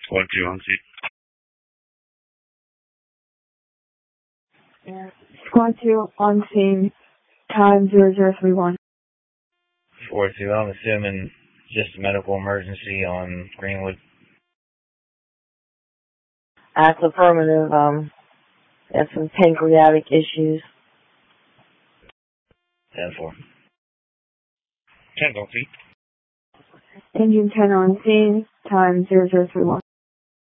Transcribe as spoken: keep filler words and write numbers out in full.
Squad two on scene. Squad two on scene, time zero zero three one. four two, I'm assuming just a medical emergency on Greenwood. That's affirmative. Um, has some pancreatic issues. ten four. ten on scene. Engine ten on scene, time zero zero three one.